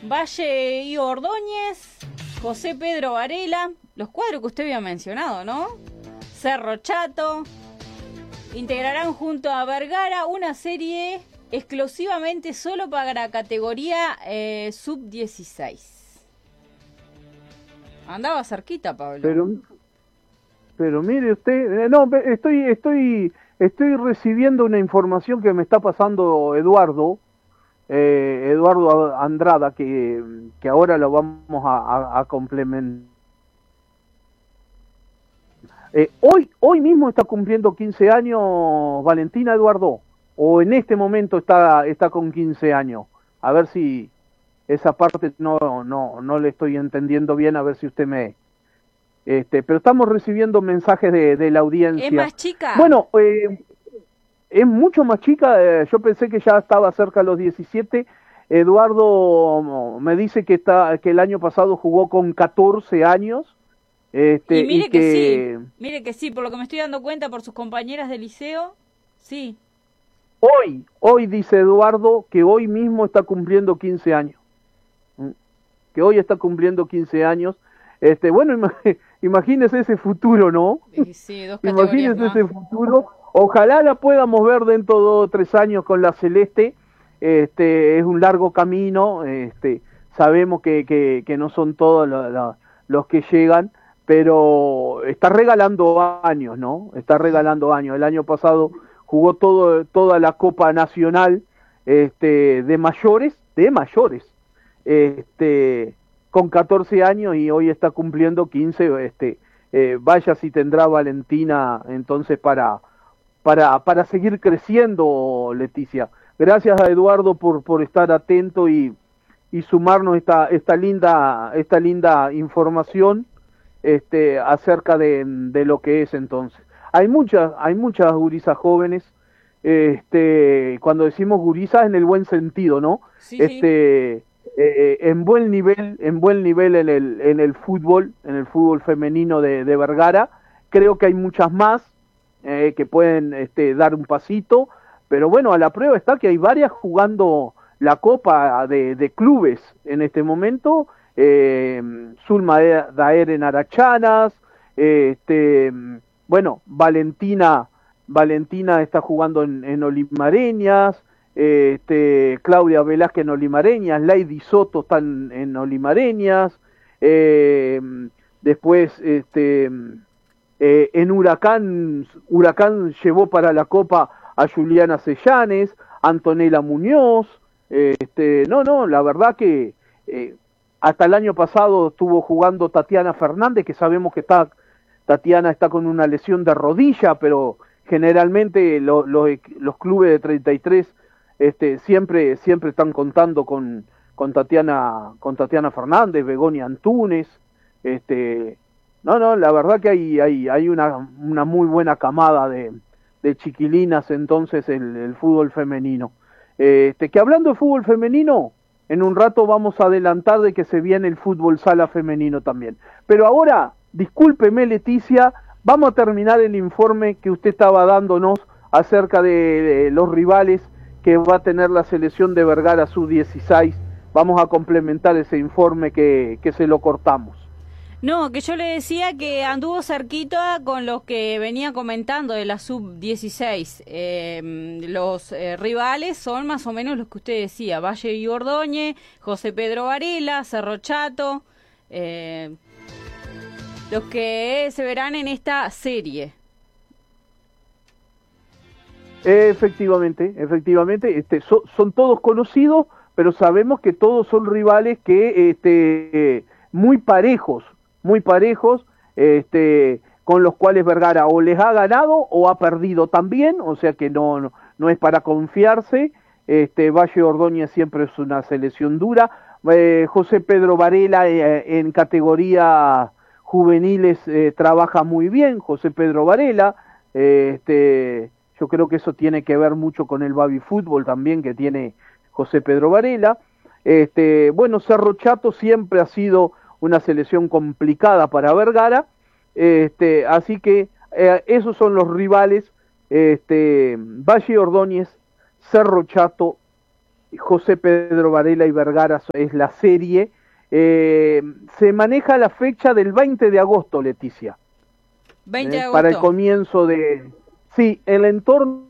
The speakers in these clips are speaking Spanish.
Valle y Ordóñez, José Pedro Varela, los cuadros que usted había mencionado, ¿no? Cerro Chato, integrarán junto a Vergara una serie exclusivamente solo para la categoría sub-16. Andaba cerquita, Pablo. Pero mire usted, no, estoy recibiendo una información que me está pasando Eduardo Andrada, que ahora lo vamos a complementar. Hoy mismo está cumpliendo 15 años Valentina, Eduardo, o en este momento está con 15 años. A ver si esa parte no le estoy entendiendo bien, a ver si usted me... pero estamos recibiendo mensajes de la audiencia. ¿Es más chica? Bueno, es mucho más chica, yo pensé que ya estaba cerca de los 17. Eduardo me dice que el año pasado jugó con 14 años. Y mire que sí, por lo que me estoy dando cuenta por sus compañeras de liceo, sí. Hoy dice Eduardo que hoy mismo está cumpliendo 15 años. Que hoy está cumpliendo 15 años. Bueno, imagínese ese futuro, ¿no? Sí, dos categorías Imagínese más. ese futuro. Ojalá la podamos ver dentro de 2 o 3 años con la Celeste. Es un largo camino. Sabemos que no son todos los que llegan, pero está regalando años, ¿no? Está regalando años. El año pasado jugó toda la Copa Nacional de mayores, con 14 años, y hoy está cumpliendo 15. Vaya si tendrá Valentina entonces para seguir creciendo, Leticia. Gracias a Eduardo por estar atento y sumarnos esta linda información acerca de lo que es entonces. Hay muchas gurisas jóvenes, cuando decimos gurisas en el buen sentido, ¿no? Sí, en buen nivel en el fútbol femenino de Vergara. Creo que hay muchas más que pueden dar un pasito, pero bueno, a la prueba está que hay varias jugando la Copa de clubes en este momento. Zulma Daer en Arachanas, bueno, Valentina está jugando en Olimareñas, Claudia Velázquez en Olimareñas, Lady Soto está en Olimareñas, después en Huracán llevó para la Copa a Juliana Sellanes, Antonella Muñoz. La verdad que hasta el año pasado estuvo jugando Tatiana Fernández, que sabemos que Tatiana está con una lesión de rodilla, pero generalmente los clubes de 33 siempre están contando con Tatiana Fernández, Begoña Antunes. La verdad que hay una muy buena camada de chiquilinas entonces el fútbol femenino. Que hablando de fútbol femenino, en un rato vamos a adelantar de que se viene el fútbol sala femenino también. Pero ahora, discúlpeme, Leticia, vamos a terminar el informe que usted estaba dándonos acerca de los rivales que va a tener la selección de Vergara sub-16. Vamos a complementar ese informe que se lo cortamos. No, que yo le decía que anduvo cerquita con los que venía comentando de la sub-16. Los rivales son más o menos los que usted decía: Valle y Ordóñez, José Pedro Varela, Cerro Chato, los que se verán en esta serie. Efectivamente, son todos conocidos, pero sabemos que todos son rivales que muy parejos, con los cuales Vergara o les ha ganado o ha perdido también, o sea que no es para confiarse. Valle Ordóñez siempre es una selección dura. José Pedro Varela en categoría juveniles trabaja muy bien. José Pedro Varela, yo creo que eso tiene que ver mucho con el baby fútbol también que tiene José Pedro Varela. Bueno, Cerro Chato siempre ha sido una selección complicada para Vergara, así que esos son los rivales, Valle Ordóñez, Cerro Chato José Pedro Varela y Vergara es la serie. Se maneja la fecha del 20 de agosto, Leticia. 20 de agosto. Para el comienzo de... Sí, el entorno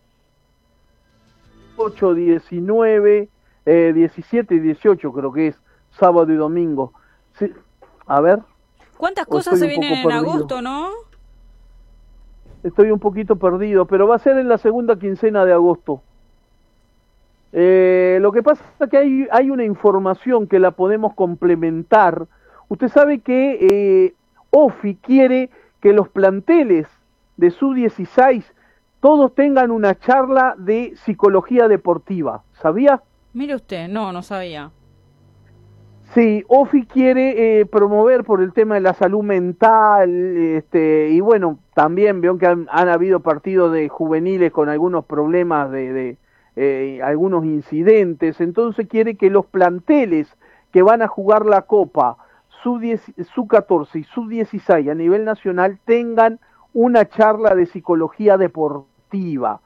8, 19, 17 y 18 creo que es, sábado y domingo. Sí. A ver. ¿Cuántas cosas se vienen en agosto, no? Estoy un poquito perdido, pero va a ser en la segunda quincena de agosto. Lo que pasa es que hay una información que la podemos complementar. Usted sabe que OFI quiere que los planteles de sub-16 todos tengan una charla de psicología deportiva. ¿Sabía? Mire usted, no sabía. Sí, OFI quiere promover por el tema de la salud mental, y bueno, también veo que han habido partidos de juveniles con algunos problemas de algunos incidentes, entonces quiere que los planteles que van a jugar la Copa sub-14 y sub-16 a nivel nacional tengan una charla de psicología deportiva,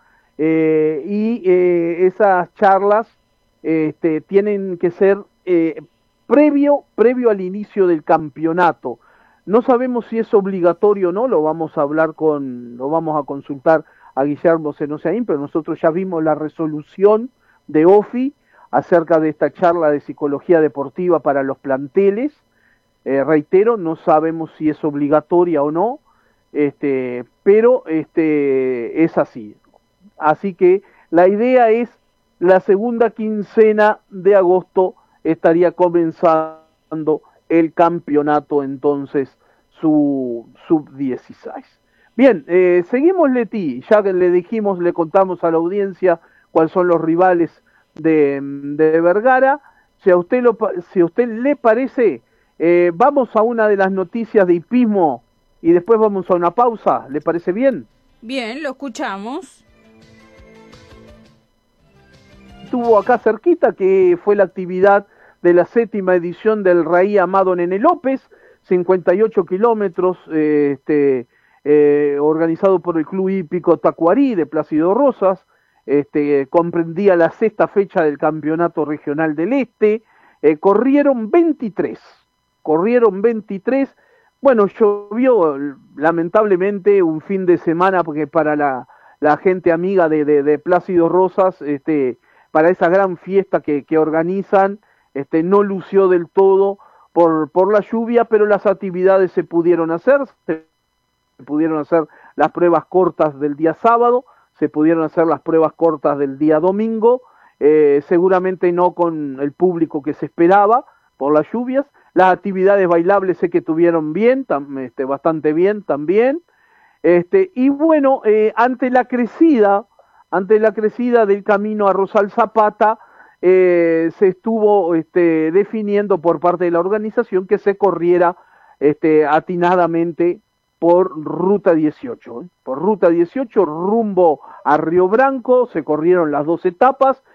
esas charlas tienen que ser previo al inicio del campeonato. No sabemos si es obligatorio o no, lo vamos a consultar a Guillermo Senosaín, pero nosotros ya vimos la resolución de OFI acerca de esta charla de psicología deportiva para los planteles. Reitero, no sabemos si es obligatoria o no, pero es así. Así que la idea es la segunda quincena de agosto estaría comenzando el campeonato entonces su sub-16. Bien, seguimos, Leti, ya que le contamos a la audiencia cuáles son los rivales de Vergara. Si a usted le parece, vamos a una de las noticias de hipismo y después vamos a una pausa, ¿le parece bien? Bien, lo escuchamos. Estuvo acá cerquita, que fue la actividad de la 7ª edición del Raí Amado Nene López, 58 kilómetros, organizado por el Club Hípico Tacuarí de Plácido Rosas, comprendía la 6ª fecha del Campeonato Regional del Este, corrieron 23, bueno, llovió lamentablemente un fin de semana, porque para la gente amiga de Plácido Rosas, para esa gran fiesta que organizan, no lució del todo por la lluvia, pero las actividades se pudieron hacer las pruebas cortas del día sábado, se pudieron hacer las pruebas cortas del día domingo, seguramente no con el público que se esperaba por las lluvias. Las actividades bailables sé que tuvieron bien, bastante bien también, y bueno, ante la crecida del camino a Rosal Zapata, se estuvo definiendo por parte de la organización que se corriera atinadamente por ruta 18. Por ruta 18 rumbo a Río Branco se corrieron las 2 etapas.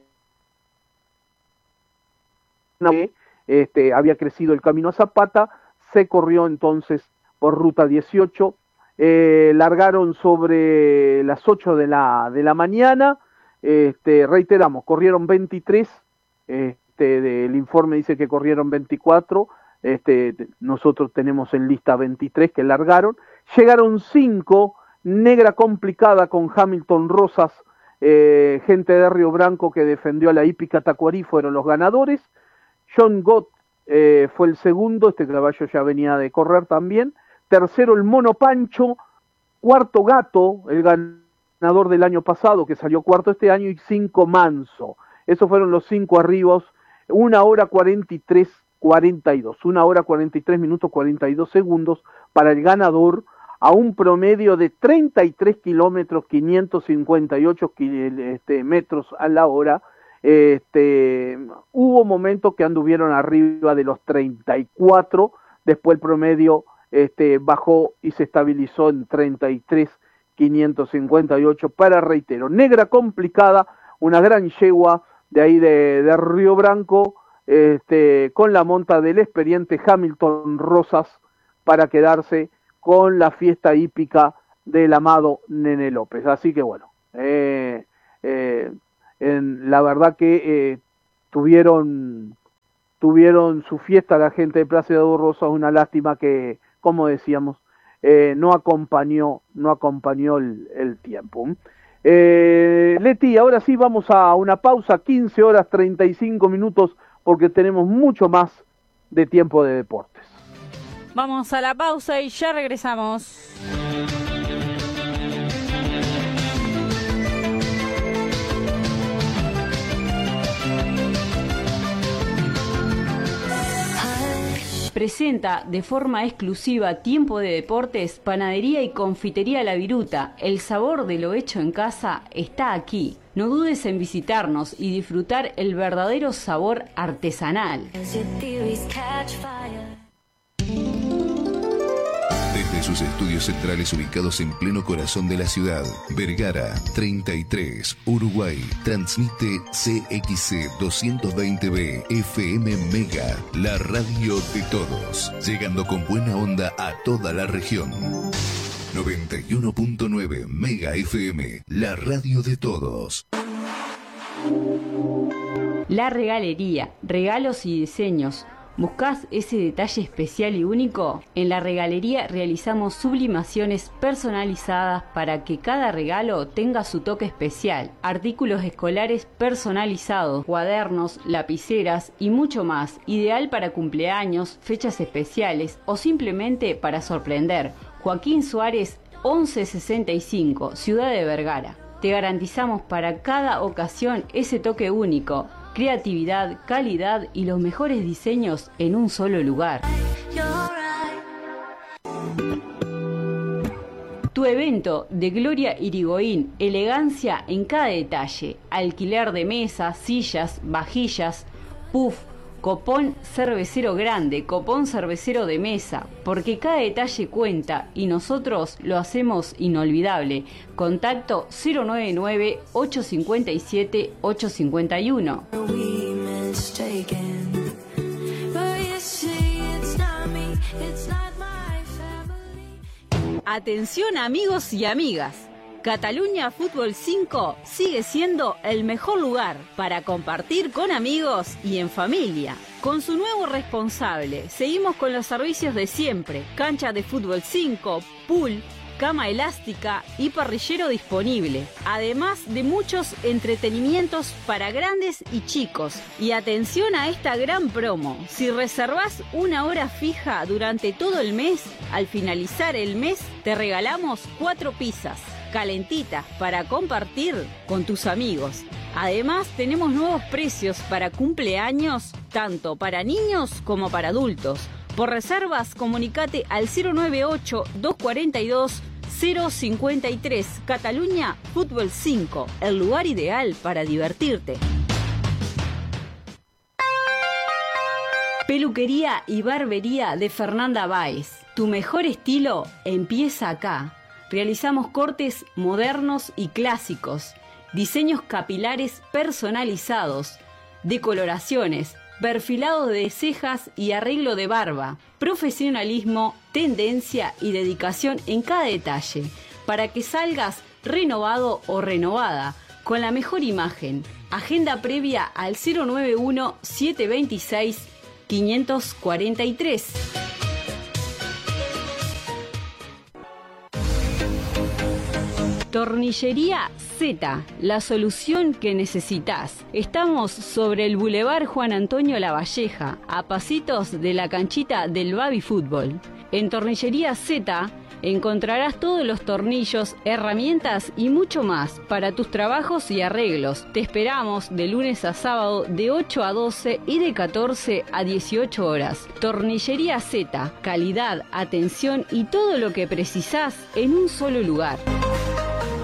Había crecido el camino a Zapata, se corrió entonces por ruta 18. Largaron sobre las 8 de la mañana. Reiteramos, corrieron 23, el informe dice que corrieron 24, nosotros tenemos en lista 23 que largaron, llegaron 5, Negra Complicada con Hamilton Rosas, gente de Río Branco que defendió a la hípica Tacuarí fueron los ganadores, John Gott fue el segundo, este caballo ya venía de correr también, tercero el Mono Pancho, cuarto Gato, el ganador del año pasado, que salió cuarto este año, y 5 Manso. Esos fueron los 5 arribos, 1 hora 43:42, 1 hora 43 minutos 42 segundos para el ganador, a un promedio de 33 kilómetros 558 metros a la hora. Hubo momentos que anduvieron arriba de los 34, después el promedio bajó y se estabilizó en 33.558 para, reitero, Negra Complicada, una gran yegua de ahí de Río Branco, con la monta del experiente Hamilton Rosas para quedarse con la fiesta hípica del amado Nene López. Así que bueno, la verdad que tuvieron su fiesta la gente de Plaza de Rosa. Una lástima que, como decíamos, no acompañó el tiempo. Leti, ahora sí vamos a una pausa, 15 horas 35 minutos, porque tenemos mucho más de tiempo de deportes. Vamos a la pausa y ya regresamos. Presenta de forma exclusiva Tiempo de Deportes, Panadería y Confitería La Viruta. El sabor de lo hecho en casa está aquí. No dudes en visitarnos y disfrutar el verdadero sabor artesanal. Desde sus estudios centrales ubicados en pleno corazón de la ciudad, Vergara 33, Uruguay, transmite CXC 220B FM Mega, la radio de todos, llegando con buena onda a toda la región. 91.9 Mega FM, la radio de todos. La Regalería, regalos y diseños. ¿Buscás ese detalle especial y único? En La Regalería realizamos sublimaciones personalizadas para que cada regalo tenga su toque especial. Artículos escolares personalizados, cuadernos, lapiceras y mucho más. Ideal para cumpleaños, fechas especiales o simplemente para sorprender. Joaquín Suárez 1165, Ciudad de Vergara. Te garantizamos para cada ocasión ese toque único. Creatividad, calidad y los mejores diseños en un solo lugar. Tu evento de Gloria Irigoyen, elegancia en cada detalle, alquiler de mesas, sillas, vajillas, puff, copón cervecero grande, copón cervecero de mesa, porque cada detalle cuenta y nosotros lo hacemos inolvidable. Contacto 099-857-851. Atención amigos y amigas. Cataluña Fútbol 5 sigue siendo el mejor lugar para compartir con amigos y en familia. Con su nuevo responsable, seguimos con los servicios de siempre: cancha de fútbol 5, pool, cama elástica y parrillero disponible, además de muchos entretenimientos para grandes y chicos. Y atención a esta gran promo: si reservás una hora fija durante todo el mes, al finalizar el mes te regalamos 4 pizzas calentitas para compartir con tus amigos. Además, tenemos nuevos precios para cumpleaños, tanto para niños como para adultos. Por reservas, comunicate al 098-242-053. Cataluña Fútbol 5, el lugar ideal para divertirte. Peluquería y barbería de Fernanda Báez. Tu mejor estilo empieza acá. Realizamos cortes modernos y clásicos, diseños capilares personalizados, decoloraciones, perfilado de cejas y arreglo de barba, profesionalismo, tendencia y dedicación en cada detalle, para que salgas renovado o renovada, con la mejor imagen. Agenda previa al 091-726-543. Tornillería Z, la solución que necesitas. Estamos sobre el Boulevard Juan Antonio Lavalleja, a pasitos de la canchita del Baby Fútbol. En Tornillería Z encontrarás todos los tornillos, herramientas y mucho más para tus trabajos y arreglos. Te esperamos de lunes a sábado de 8 a 12 y de 14 a 18 horas. Tornillería Z, calidad, atención y todo lo que precisás en un solo lugar.